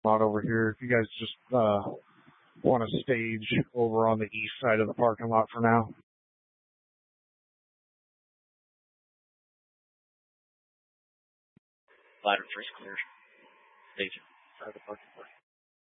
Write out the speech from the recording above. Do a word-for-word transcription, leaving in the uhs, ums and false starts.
lot over here. If you guys just uh, want to stage over on the east side of the parking lot for now. Ladder first clear. Stage side of the parking lot.